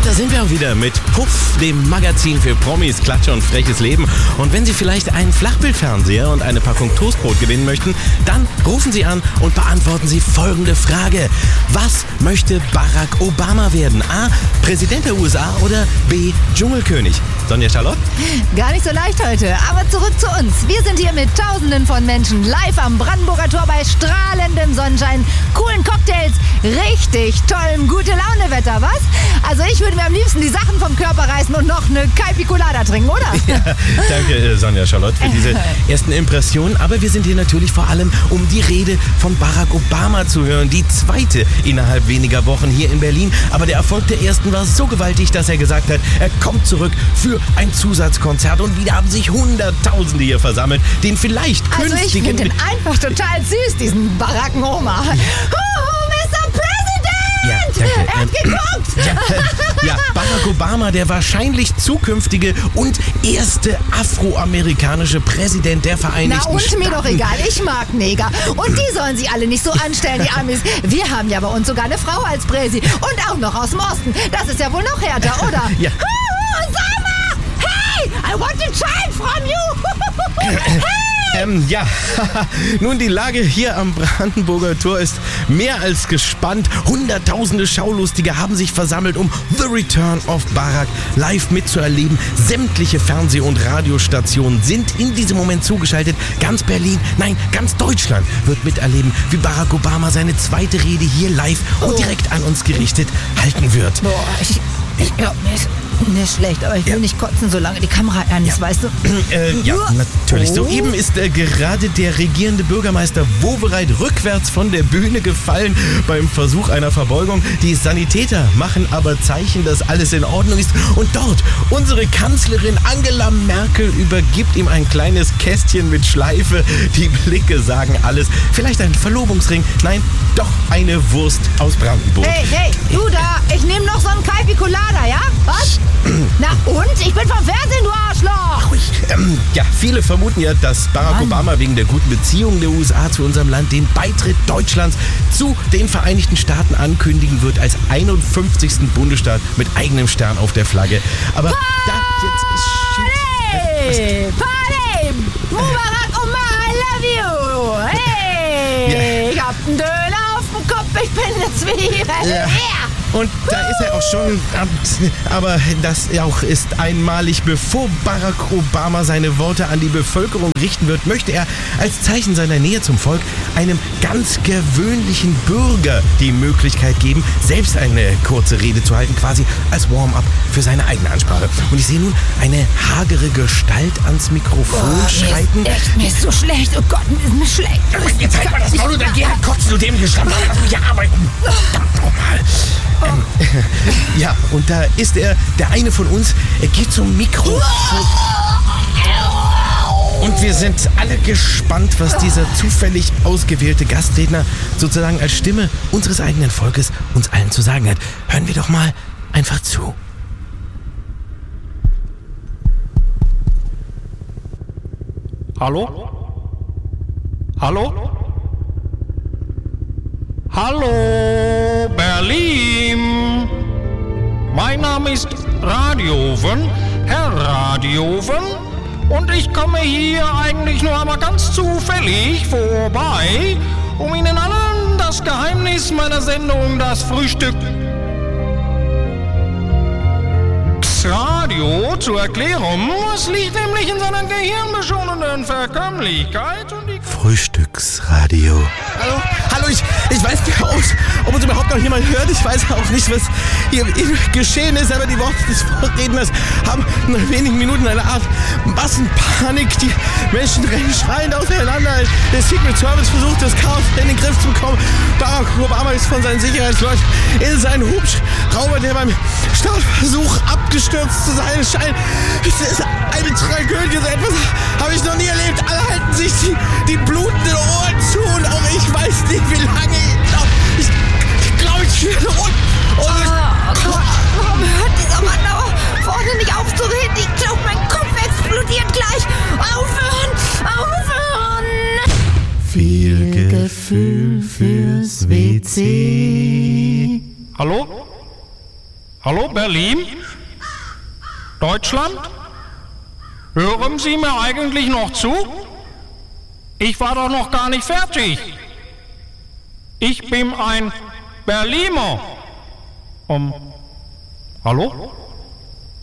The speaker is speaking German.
Und da sind wir auch wieder mit Puff, dem Magazin für Promis, Klatsche und freches Leben. Und wenn Sie vielleicht einen Flachbildfernseher und eine Packung Toastbrot gewinnen möchten, dann rufen Sie an und beantworten Sie folgende Frage. Was möchte Barack Obama werden? A. Präsident der USA oder B. Dschungelkönig? Sonja Charlotte? Gar nicht so leicht heute, aber zurück zu uns. Wir sind hier mit Tausenden von Menschen live am Brandenburger Tor bei strahlendem Sonnenschein, coolen Cocktails, richtig tollem Gute-Laune-Wetter, was? Also ich würde mir am liebsten die Sachen vom Körper reißen und noch eine Calpy Colada trinken, oder? Ja, danke, Sonja Charlotte, für diese ersten Impressionen. Aber wir sind hier natürlich vor allem, um die Rede von Barack Obama zu hören. Die zweite innerhalb weniger Wochen hier in Berlin. Aber der Erfolg der ersten war so gewaltig, dass er gesagt hat, er kommt zurück für ein Zusatzkonzert. Und wieder haben sich Hunderttausende hier versammelt, den vielleicht künftigen... Also ich finde den einfach total süß, diesen Baracken Oma. Mr. President! Ja, danke. Er hat geguckt! Ja, Barack Obama, der wahrscheinlich zukünftige und erste afroamerikanische Präsident der Vereinigten Staaten. Na und mir doch egal, ich mag Neger. Und die sollen sich alle nicht so anstellen, die Amis. Wir haben ja bei uns sogar eine Frau als Präsi. Und auch noch aus dem Osten. Das ist ja wohl noch härter, oder? Ja. Osama! Hey, I want a child from you! Hey! Ja, nun die Lage hier am Brandenburger Tor ist mehr als gespannt. Hunderttausende Schaulustige haben sich versammelt, um The Return of Barack live mitzuerleben. Sämtliche Fernseh- und Radiostationen sind in diesem Moment zugeschaltet. Ganz Berlin, nein, ganz Deutschland wird miterleben, wie Barack Obama seine zweite Rede hier live und direkt an uns gerichtet halten wird. Boah, ich glaube, mir ist schlecht, aber ich will nicht kotzen, solange die Kamera an ist, weißt du? Ja, natürlich. Soeben ist gerade der regierende Bürgermeister Wowereit rückwärts von der Bühne gefallen beim Versuch einer Verbeugung. Die Sanitäter machen aber Zeichen, dass alles in Ordnung ist. Und dort, unsere Kanzlerin Angela Merkel übergibt ihm ein kleines Kästchen mit Schleife. Die Blicke sagen alles. Vielleicht ein Verlobungsring. Nein, doch eine Wurst aus Brandenburg. Hey, du da, ich nehme noch so einen Calpy Colada, ja? Was? Na und? Ich bin vom Fernsehen, du Arschloch! Ja, viele vermuten ja, dass Barack Obama wegen der guten Beziehungen der USA zu unserem Land den Beitritt Deutschlands zu den Vereinigten Staaten ankündigen wird als 51. Bundesstaat mit eigenem Stern auf der Flagge. Aber Party! Mubarak Omar, I love you! Hey! Ich hab einen Döner auf dem Kopf, ich bin eine Zwiebel! Ja. Und da ist er auch schon, aber das auch ist einmalig. Bevor Barack Obama seine Worte an die Bevölkerung richten wird, möchte er als Zeichen seiner Nähe zum Volk einem ganz gewöhnlichen Bürger die Möglichkeit geben, selbst eine kurze Rede zu halten, quasi als Warm-up für seine eigene Ansprache. Und ich sehe nun eine hagere Gestalt ans Mikrofon schreiten. Mir ist so schlecht, oh Gott, mir ist mir schlecht. Jetzt halt mal das Maul und dann geh halt kotzen, du dämliche Schlampe. Lass mich hier arbeiten. Verdammt nochmal. Ja, und da ist er, der eine von uns, er geht zum Mikrofon. Und wir sind alle gespannt, was dieser zufällig ausgewählte Gastredner sozusagen als Stimme unseres eigenen Volkes uns allen zu sagen hat. Hören wir doch mal einfach zu. Hallo? Hallo? Hallo, Berlin. Mein Name ist Radioven, Herr Radioven. Und ich komme hier eigentlich nur einmal ganz zufällig vorbei, um Ihnen allen das Geheimnis meiner Sendung, das Frühstück Radio zu erklären. Es liegt nämlich in seiner gehirnbeschonenden Verkömmlichkeit und die Frühstücksradio. Hallo, ich weiß nicht, ob uns überhaupt noch jemand hört. Ich weiß auch nicht, was hier geschehen ist, aber die Worte des Vorredners haben nach wenigen Minuten eine Art Massenpanik. Die Menschen rennen schreiend auseinander. Der Secret Service versucht, das Chaos in den Griff zu bekommen. Barack Obama ist von seinen Sicherheitsleuten in seinen Hubschrauber, der beim Startversuch abgestürzt zu sein scheint. Es ist eine Tragödie, so etwas habe ich noch nie erlebt. Alle halten sich die blutenden Ohren zu und auch ich weiß nicht, wie lange ich glaube, ich werde Warum hört dieser Mann aber vorne nicht auf zu reden? Ich glaube, mein Kopf explodiert gleich. Aufhören! Viel Gefühl fürs WC. Hallo? Hallo, Berlin? Deutschland? Hören Sie mir eigentlich noch zu? Ich war doch noch gar nicht fertig. Ich bin ein Berliner. Hallo?